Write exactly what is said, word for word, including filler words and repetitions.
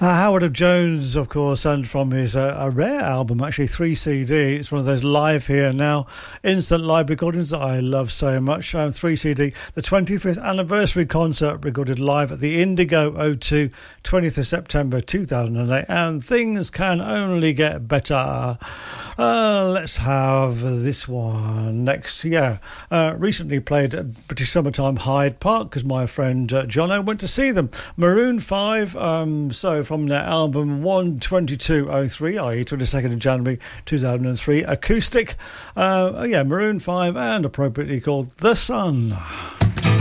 Uh, Howard of Jones, of course, and from his uh, a rare album, actually three C D. It's one of those live here now, instant live recordings that I love so much. Um, three C D, the twenty-fifth anniversary concert recorded live at the Indigo O two, twentieth of September two thousand eight, and things can only get better. Uh, let's have this one next. Yeah, uh, recently played at British Summertime Hyde Park because my friend uh, Jono went to see them. Maroon five, um, so from their album one twenty-two oh three, that is twenty-second of January two thousand three, acoustic. Uh, yeah, Maroon five, and appropriately called The Sun.